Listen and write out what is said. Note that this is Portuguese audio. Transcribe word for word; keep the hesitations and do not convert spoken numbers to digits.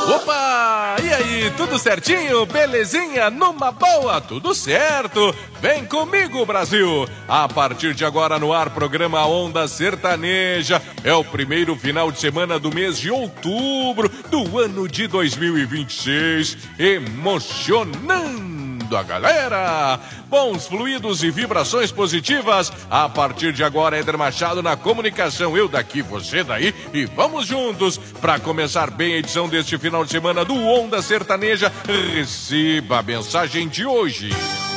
Opa! E aí, tudo certinho? Belezinha? Numa boa? Tudo certo? Vem comigo, Brasil! A partir de agora no ar, programa Onda Sertaneja. É o primeiro final de semana do mês de outubro do ano de dois mil e vinte e seis. Emocionante! A galera, bons fluidos e vibrações positivas. A partir de agora, Éder Machado na comunicação, eu daqui, você daí, e vamos juntos para começar bem a edição deste final de semana do Onda Sertaneja. Receba a mensagem de hoje.